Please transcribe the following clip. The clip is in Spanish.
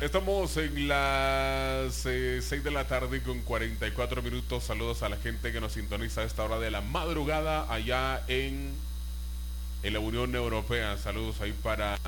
Estamos en las 6 de la tarde con 44 minutos. Saludos a la gente que nos sintoniza a esta hora de la madrugada allá en la Unión Europea. Saludos ahí para